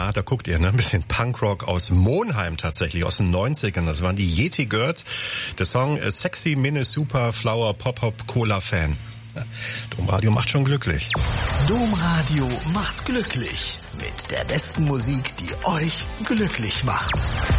Ja, da guckt ihr, ne? Ein bisschen Punkrock aus Monheim tatsächlich, aus den 90ern. Das waren die Yeti Girls. Der Song Sexy Mini Super Flower Pop-Up Cola Fan. Domradio macht schon glücklich. Domradio macht glücklich. Mit der besten Musik, die euch glücklich macht.